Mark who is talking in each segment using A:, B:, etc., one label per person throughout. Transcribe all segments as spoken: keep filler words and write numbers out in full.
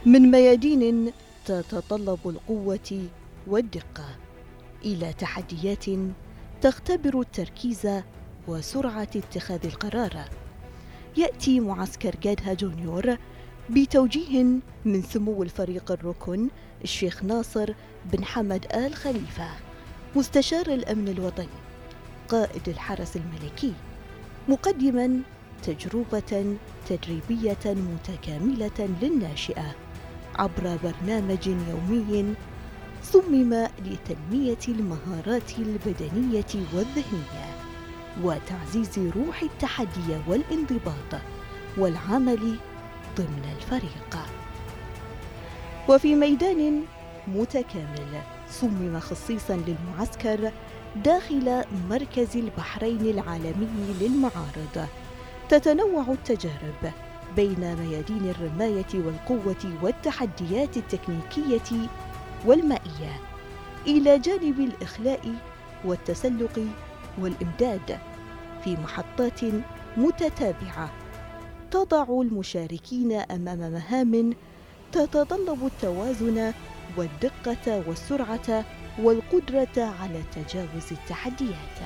A: من ميادين تتطلب القوة والدقة إلى تحديات تختبر التركيز وسرعة اتخاذ القرار، يأتي معسكر جادها جونيور بتوجيه من سمو الفريق الركن الشيخ ناصر بن حمد آل خليفة مستشار الأمن الوطني قائد الحرس الملكي، مقدما تجربة تدريبية متكاملة للناشئة عبر برنامج يومي صمم لتنمية المهارات البدنية والذهنية وتعزيز روح التحدي والانضباط والعمل ضمن الفريق. وفي ميدان متكامل صمم خصيصا للمعسكر داخل مركز البحرين العالمي للمعارض، تتنوع التجارب بين ميادين الرماية والقوة والتحديات التكنيكية والمائية إلى جانب الإخلاء والتسلق والإمداد في محطات متتابعة تضع المشاركين أمام مهام تتطلب التوازن والدقة والسرعة والقدرة على تجاوز التحديات.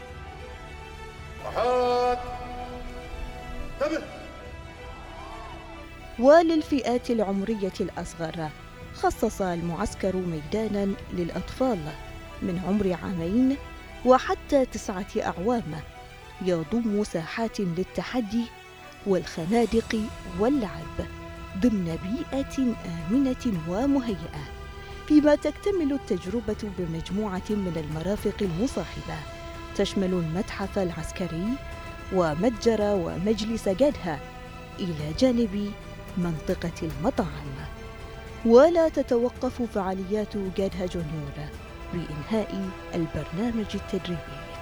A: وللفئات العمرية الأصغر خصص المعسكر ميدانا للأطفال من عمر عامين وحتى تسعة أعوام، يضم ساحات للتحدي والخنادق واللعب ضمن بيئة آمنة ومهيئة، فيما تكتمل التجربة بمجموعة من المرافق المصاحبة تشمل المتحف العسكري ومتجر ومجلس جادها إلى جانب منطقة المطاعم. ولا تتوقف فعاليات جادها جونيور بإنهاء البرنامج التدريبي.